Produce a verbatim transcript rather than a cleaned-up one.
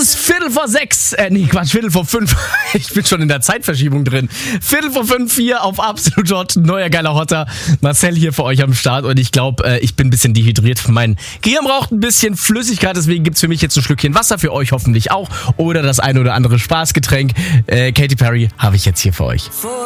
ist Viertel vor sechs. Äh, nee, Quatsch, Viertel vor fünf. Ich bin schon in der Zeitverschiebung drin. Viertel vor fünf hier auf Absolut Hot. Neuer geiler Hotter. Marcel hier für euch am Start. Und ich glaube, äh, ich bin ein bisschen dehydriert. Mein Gehirn braucht ein bisschen Flüssigkeit. Deswegen gibt's für mich jetzt ein Schlückchen Wasser. Für euch hoffentlich auch. Oder das eine oder andere Spaßgetränk. Äh, Katy Perry habe ich jetzt hier für euch.